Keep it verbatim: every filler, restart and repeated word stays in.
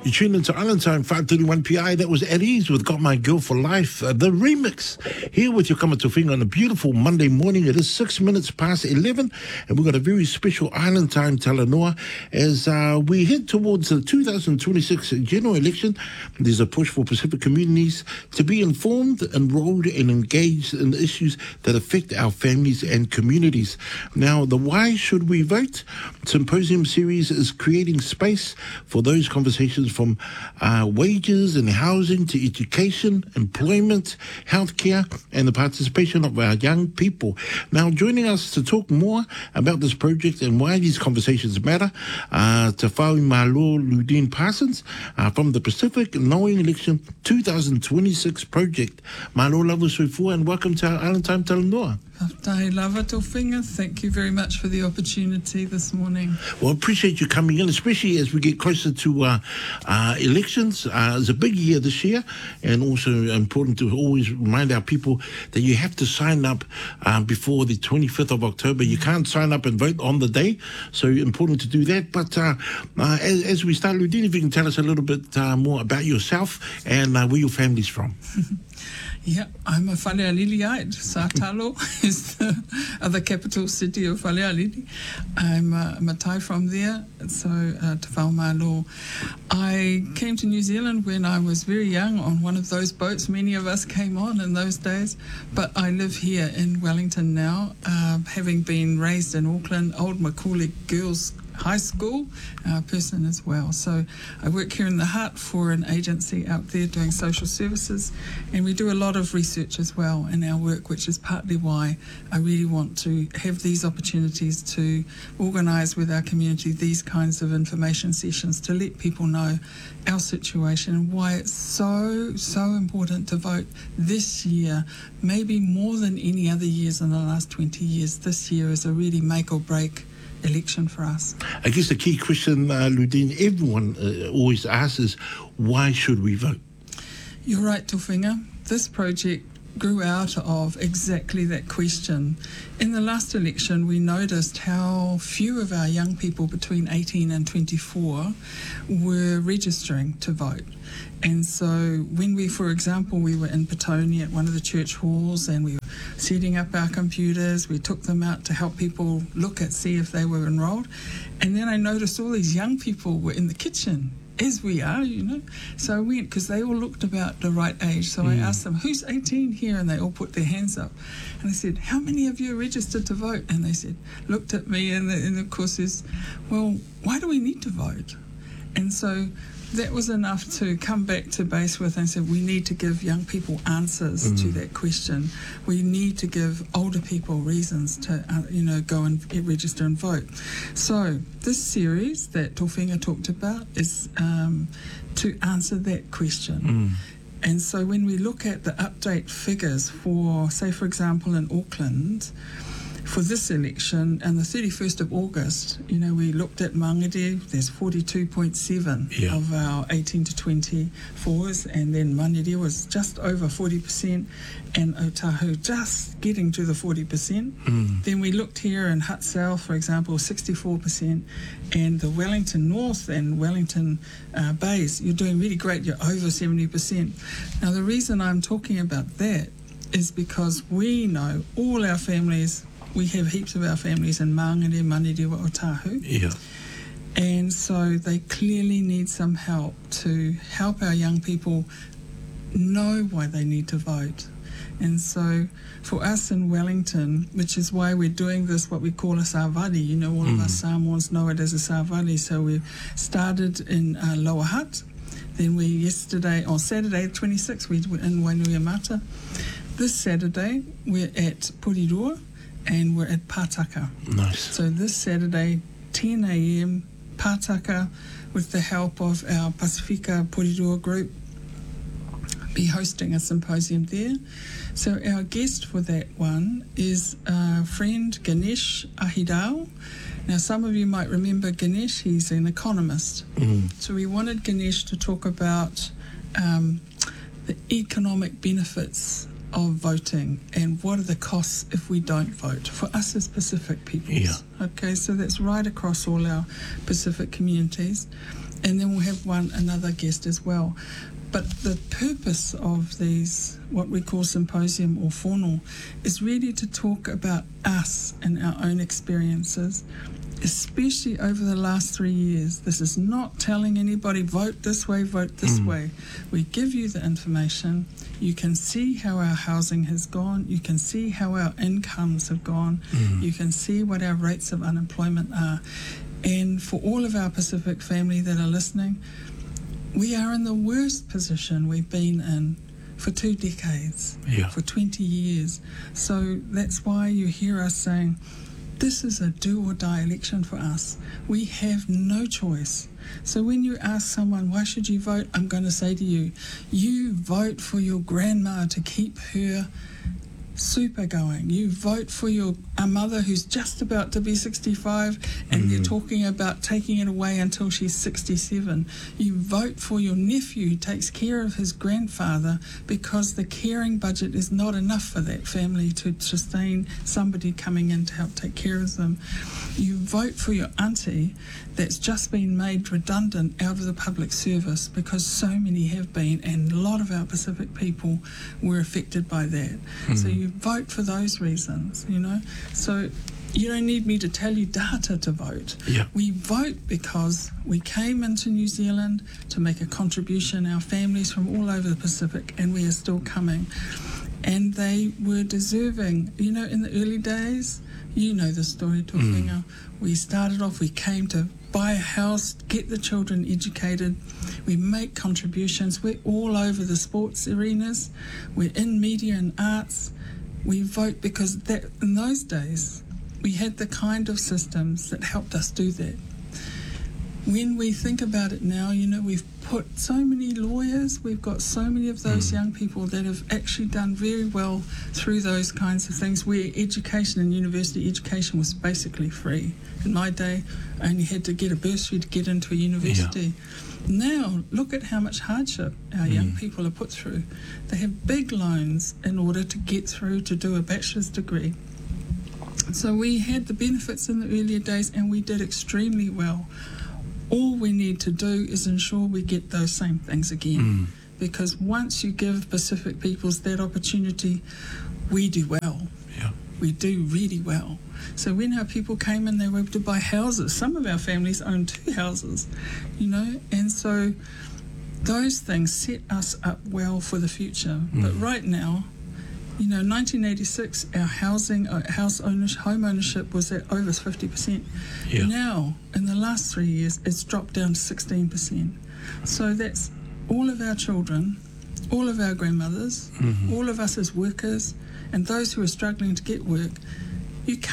You tuned into Island Time, five thirty-one P I. That was At Ease with Got My Girl for Life, uh, the remix. Here with your Kamatofinga on a beautiful Monday morning. It is six minutes past eleven, and we've got a very special Island Time Talanoa as uh, we head towards the two thousand twenty-six general election. There's a push for Pacific communities to be informed, enrolled, and engaged in issues that affect our families and communities. Now, the Why Should We Vote Symposium series is creating space for those conversations from uh, wages and housing to education, employment, healthcare, and the participation of our young people. Now, joining us to talk more about this project and why these conversations matter, uh, Te Whau Malo Ludine Parsons uh, from the Pacific Knowing Election two thousand twenty-six project. Malo lava soifua, and welcome to our Island Time Talanoa. Tahi lava tofinga. Thank you very much for the opportunity this morning. Well, I appreciate you coming in, especially as we get closer to uh, uh, elections. Uh, it's a big year this year, and also important to always remind our people that you have to sign up uh, before the twenty-fifth of October. You can't sign up and vote on the day, so important to do that. But uh, uh, as, as we start, Ludine, if you can tell us a little bit uh, more about yourself and uh, where your family's from. Yeah, I'm a Whalealiliite. Sātalo is the other capital city of Whalealili. I'm, uh, I'm a Thai from there, so uh, Te Whau Malo. I came to New Zealand when I was very young on one of those boats. Many of us came on in those days, but I live here in Wellington now, uh, having been raised in Auckland, Old Macaulay Girls High School uh, person as well. So I work here in the Hut for an agency out there doing social services, and we do a lot of research as well in our work, which is partly why I really want to have these opportunities to organise with our community these kinds of information sessions to let people know our situation and why it's so, so important to vote this year, maybe more than any other years in the last twenty years. This year is a really make or break election for us. I guess the key question, uh, Ludine, everyone uh, always asks is, why should we vote? You're right, Tofinga. This project grew out of exactly that question. In the last election, we noticed how few of our young people between eighteen and twenty-four were registering to vote. And so when we, for example, we were in Petone at one of the church halls and we were setting up our computers, we took them out to help people look at, see if they were enrolled. And then I noticed all these young people were in the kitchen, as we are, you know. So I went, because they all looked about the right age. So mm. I asked them, who's eighteen here? And they all put their hands up. And I said, how many of you are registered to vote? And they said, looked at me, and, the, and of course says, well, why do we need to vote? And so that was enough to come back to base with and say we need to give young people answers mm. to that question. We need to give older people reasons to, uh, you know, go and register and vote. So this series that Tofinga talked about is um, to answer that question. Mm. And so when we look at the update figures for, say, for example, in Auckland, for this election, and the thirty-first of August, you know, we looked at Mangere, there's forty-two point seven yeah. of our eighteen to twenty-fours, and then Manere was just over forty percent, and Otahu just getting to the forty percent. Mm. Then we looked here in Hutt South, for example, sixty-four percent, and the Wellington North and Wellington uh, Bays, you're doing really great, you're over seventy percent. Now, the reason I'm talking about that is because we know all our families. We have heaps of our families in Mangere, Manere, Otahu. Yeah. And so they clearly need some help to help our young people know why they need to vote. And so for us in Wellington, which is why we're doing this, what we call a Sāwari, you know, all mm. of us Samoans know it as a Sāwari. So we started in uh, Lower Hutt. Then we yesterday, on Saturday, the twenty-sixth, we were in Wainuiamata. This Saturday, we're at Porirua. And we're at Pātaka. Nice. So this Saturday, ten a.m, Pātaka, with the help of our Pasifika Porirua group, be hosting a symposium there. So our guest for that one is our friend Ganesh Ahidao. Now, some of you might remember Ganesh. He's an economist. Mm. So we wanted Ganesh to talk about um, the economic benefits of voting and what are the costs if we don't vote for us as Pacific peoples. Yeah. Okay, so that's right across all our Pacific communities. And then we'll have one another guest as well. But the purpose of these, what we call symposium or whānau, is really to talk about us and our own experiences, especially over the last three years. This is not telling anybody, vote this way, vote this mm. way. We give you the information. You can see how our housing has gone. You can see how our incomes have gone. Mm. You can see what our rates of unemployment are. And for all of our Pacific family that are listening, we are in the worst position we've been in for two decades, yeah. for twenty years. So that's why you hear us saying, this is a do or die election for us. We have no choice. So when you ask someone, why should you vote? I'm going to say to you, you vote for your grandma to keep her super going. You vote for your a mother who's just about to be sixty-five and mm. they're talking about taking it away until she's sixty-seven. You vote for your nephew who takes care of his grandfather because the caring budget is not enough for that family to sustain somebody coming in to help take care of them. You vote for your auntie that's just been made redundant out of the public service because so many have been, and a lot of our Pacific people were affected by that. Mm. So you vote for those reasons, you know. So you don't need me to tell you data to vote. Yeah. We vote because we came into New Zealand to make a contribution, our families from all over the Pacific, and we are still coming. And they were deserving. You know, in the early days, you know the story, Tuwhenga. Mm. We started off, we came to buy a house, get the children educated. We make contributions. We're all over the sports arenas. We're in media and arts. We vote because that in those days, we had the kind of systems that helped us do that. When we think about it now, you know, we've put so many lawyers, we've got so many of those mm. young people that have actually done very well through those kinds of things, where education and university education was basically free. In my day, I only had to get a bursary to get into a university. Yeah. Now, look at how much hardship our mm. young people are put through. They have big loans in order to get through to do a bachelor's degree. So we had the benefits in the earlier days and we did extremely well. All we need to do is ensure we get those same things again. Mm. Because once you give Pacific peoples that opportunity, we do well. Yeah. We do really well. So when our people came in, they were able to buy houses. Some of our families own two houses, you know, and so those things set us up well for the future. Mm. But right now, you know, nineteen eighty-six, our housing, uh, house ownership, home ownership was at over fifty percent. Yeah. Now, in the last three years, it's dropped down to sixteen percent. So that's all of our children, all of our grandmothers, mm-hmm. all of us as workers, and those who are struggling to get work.